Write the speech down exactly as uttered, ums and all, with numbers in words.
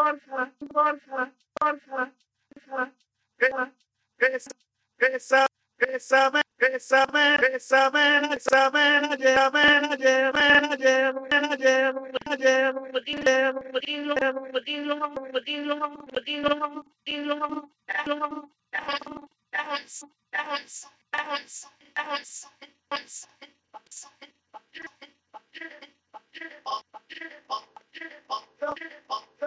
Esa, esa, me- esa, me- esa, mena, esa, mena, yeah, mena, yeah, mena, yeah, mena, yeah, mena, yeah, mena, yeah, mena, yeah,